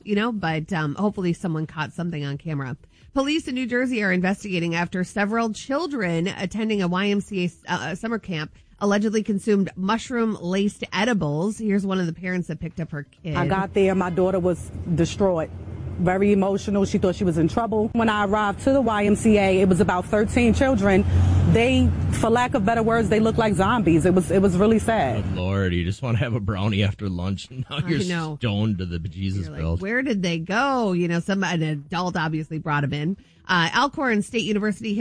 but hopefully someone caught something on camera. Police in New Jersey are investigating after several children attending a YMCA summer camp allegedly consumed mushroom-laced edibles. Here's one of the parents that picked up her kid. I got there. My daughter was distraught, very emotional. She thought she was in trouble. When I arrived to the YMCA, it was about 13 children. They, for lack of better words, they looked like zombies. It was really sad. Good Lord, you just want to have a brownie after lunch, and now you're stoned to the bejesus build. Where did they go? An adult obviously brought them in. Alcorn State University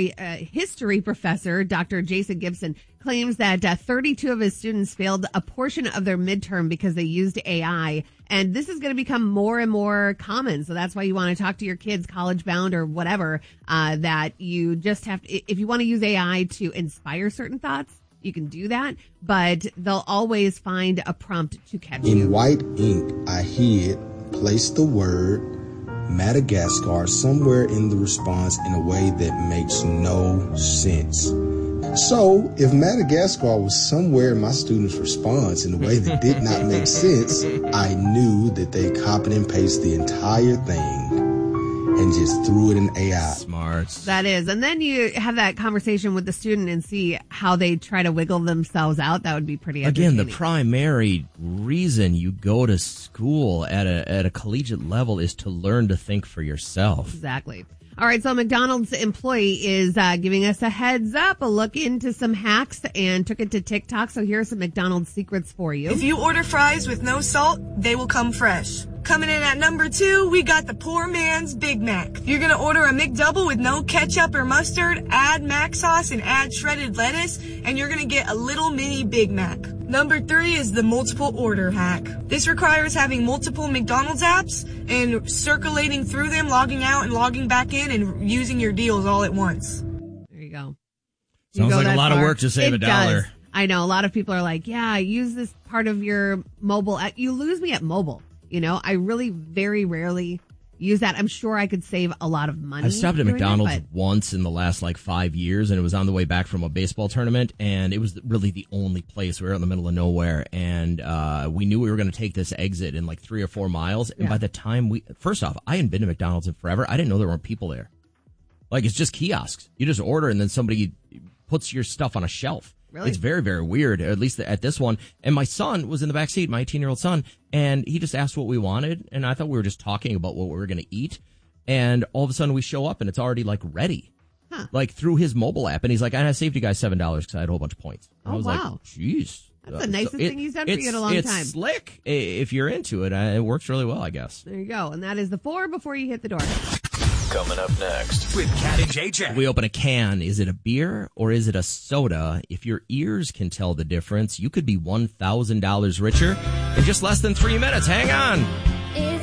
history professor Dr. Jason Gibson claims that 32 of his students failed a portion of their midterm because they used AI. And this is going to become more and more common. So that's why you want to talk to your kids, college bound or whatever, that you just have to, if you want to use AI to inspire certain thoughts, you can do that. But they'll always find a prompt to catch you. In white ink, I placed the word Madagascar somewhere in the response in a way that makes no sense. So, if Madagascar was somewhere in my students' response in a way that did not make sense, I knew that they copied and pasted the entire thing and just threw it in AI. Smart. That is. And then you have that conversation with the student and see how they try to wiggle themselves out. That would be pretty entertaining. Again, the primary reason you go to school at a collegiate level is to learn to think for yourself. Exactly. All right, so McDonald's employee is giving us a heads up, a look into some hacks, and took it to TikTok. So here are some McDonald's secrets for you. If you order fries with no salt, they will come fresh. Coming in at number 2, we got the poor man's Big Mac. You're going to order a McDouble with no ketchup or mustard, add mac sauce, and add shredded lettuce, and you're going to get a little mini Big Mac. Number 3 is the multiple order hack. This requires having multiple McDonald's apps and circulating through them, logging out and logging back in, and using your deals all at once. There you go. Sounds like a lot of work to save $1. Does. I know. A lot of people are like, yeah, use this part of your mobile app. You lose me at mobile. I really very rarely use that. I'm sure I could save a lot of money. I stopped at McDonald's once in the last 5 years, and it was on the way back from a baseball tournament, and it was really the only place. We were out in the middle of nowhere, and we knew we were going to take this exit in 3 or 4 miles. And by the time first off, I hadn't been to McDonald's in forever. I didn't know there weren't people there. It's just kiosks. You just order, and then somebody puts your stuff on a shelf. Really? It's very, very weird, at least at this one. And my son was in the back seat, my 18-year-old son, and he just asked what we wanted. And I thought we were just talking about what we were going to eat. And all of a sudden we show up and it's already ready, through his mobile app. And he's like, I saved you guys $7 because I had a whole bunch of points. And I was like, geez. That's the nicest thing he's done for you in a long time. It's slick if you're into it. It works really well, I guess. There you go. And that is the 4 before you hit the door. Coming up next with Cat and JJ. We open a can. Is it a beer or is it a soda? If your ears can tell the difference, you could be $1,000 richer in just less than 3 minutes. Hang on.